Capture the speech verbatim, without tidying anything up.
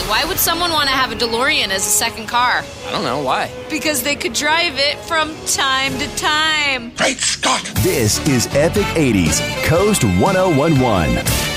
Why would someone want to have a DeLorean as a second car? I don't know. Why? Because they could drive it from time to time. Great Scott! This is Epic eighties, Coast one oh one one.